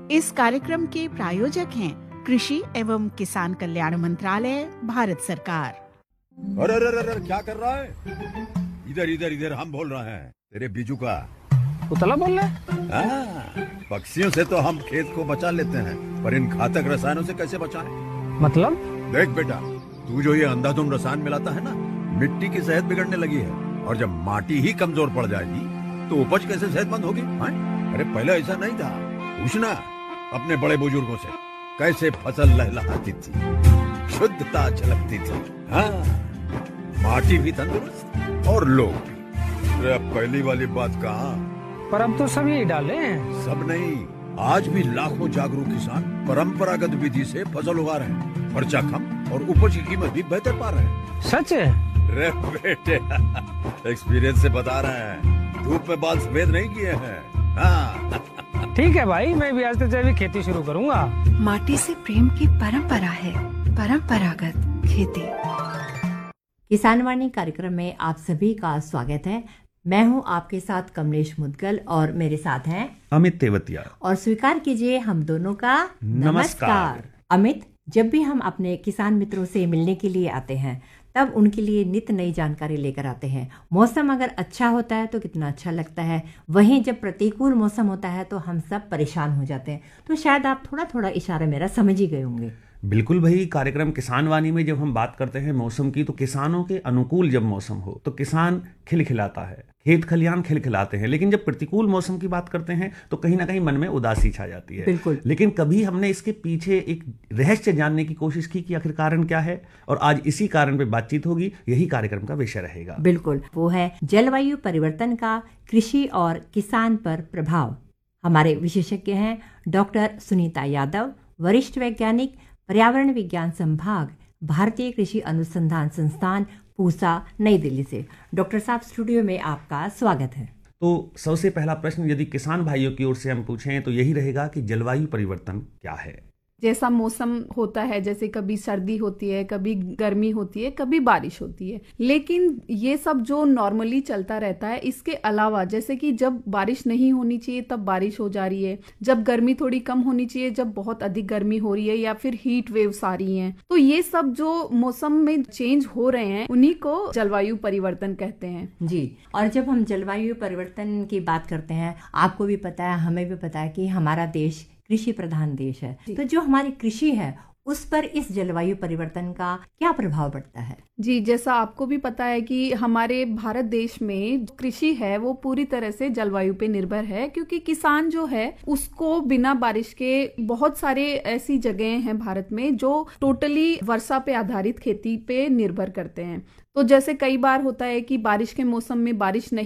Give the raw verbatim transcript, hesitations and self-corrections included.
इस कार्यक्रम के प्रायोजक हैं कृषि एवं किसान कल्याण मंत्रालय, भारत सरकार। अरे अरे अरे अरे, क्या कर रहा है? इधर इधर इधर हम बोल रहे हैं तेरे बीजू का। उतला बोल रहा है? हाँ, पक्षियों से तो हम खेत को बचा लेते हैं, पर इन घातक रसायनों से कैसे बचाएं? मतलब? देख बेटा, तू जो ये अंधाधुंध रसायन मिलाता है ना, मिट्टी की सेहत बिगड़ने लगी है। और जब माटी ही कमजोर पड़ जाएगी तो उपज कैसे सेहतमंद होगी? हाँ? अरे पहले ऐसा नहीं था। पूछना अपने बड़े बुजुर्गों से, कैसे फसल लहलहाती थी, शुद्धता झलकती थी। हाँ, माटी भी तंदुरुस्त और लोग भी। अरे अब पहली वाली बात कहाँ? पर अब तो सब यही डाले हैं। सब नहीं, आज भी लाखों जागरूक किसान परंपरागत विधि से फसल उगा रहे हैं। खर्चा कम और उपज की कीमत भी बेहतर पा रहे हैं। सच है? रे बेटे, एक्सपीरियंस से बता रहे हैं, धूप में बाल सफेद नहीं किए हैं। हाँ। ठीक है भाई, मैं भी आज से जैविक खेती शुरू करूंगा। माटी से प्रेम की परंपरा है, परंपरागत खेती। किसान वाणी कार्यक्रम में आप सभी का स्वागत है। मैं हूं आपके साथ कमलेश मुदगल और मेरे साथ हैं अमित तेवतिया। और स्वीकार कीजिए हम दोनों का नमस्कार, नमस्कार। अमित, जब भी हम अपने किसान मित्रों से मिलने के लिए आते हैं तब उनके लिए नित नई जानकारी लेकर आते हैं। मौसम अगर अच्छा होता है तो कितना अच्छा लगता है, वहीं जब प्रतिकूल मौसम होता है तो हम सब परेशान हो जाते हैं। तो शायद आप थोड़ा थोड़ा इशारा मेरा समझ ही गए होंगे। बिल्कुल भाई, कार्यक्रम किसान वाणी में जब हम बात करते हैं मौसम की, तो किसानों के अनुकूल जब मौसम हो तो किसान खिलखिलाता है, खेत खलियान खिलखिलाते हैं। लेकिन जब प्रतिकूल मौसम की बात करते हैं तो कहीं ना कहीं मन में उदासी छा जाती है। बिल्कुल। लेकिन कभी हमने इसके पीछे एक रहस्य जानने की कोशिश की कि आखिर कारण क्या है, और आज इसी कारण पे बातचीत होगी। यही कार्यक्रम का विषय रहेगा। बिल्कुल, वो है जलवायु परिवर्तन का कृषि और किसान पर प्रभाव। हमारे विशेषज्ञ हैं डॉक्टर सुनीता यादव, वरिष्ठ वैज्ञानिक, पर्यावरण विज्ञान संभाग, भारतीय कृषि अनुसंधान संस्थान, पूसा, नई दिल्ली से। डॉक्टर साहब, स्टूडियो में आपका स्वागत है। तो सबसे पहला प्रश्न यदि किसान भाइयों की ओर से हम पूछें तो यही रहेगा कि जलवायु परिवर्तन क्या है? जैसा मौसम होता है, जैसे कभी सर्दी होती है, कभी गर्मी होती है, कभी बारिश होती है, लेकिन ये सब जो नॉर्मली चलता रहता है, इसके अलावा जैसे कि जब बारिश नहीं होनी चाहिए तब बारिश हो जा रही है, जब गर्मी थोड़ी कम होनी चाहिए जब बहुत अधिक गर्मी हो रही है, या फिर हीट वेव्स आ रही हैं, तो ये सब जो मौसम में चेंज हो रहे हैं उन्हीं को जलवायु परिवर्तन कहते हैं। जी, और जब हम जलवायु परिवर्तन की बात करते हैं, आपको भी पता है, हमें भी पता है कि हमारा देश कृषि प्रधान देश है। तो जो हमारी कृषि है उस पर इस जलवायु परिवर्तन का क्या प्रभाव पड़ता है? जी, जैसा आपको भी पता है कि हमारे भारत देश में कृषि है वो पूरी तरह से जलवायु पे निर्भर है, क्योंकि किसान जो है उसको बिना बारिश के, बहुत सारे ऐसी जगह हैं भारत में जो टोटली वर्षा पे आधारित खेती पे निर्भर करते हैं। तो जैसे कई बार होता है कि बारिश के मौसम में बारिश नहीं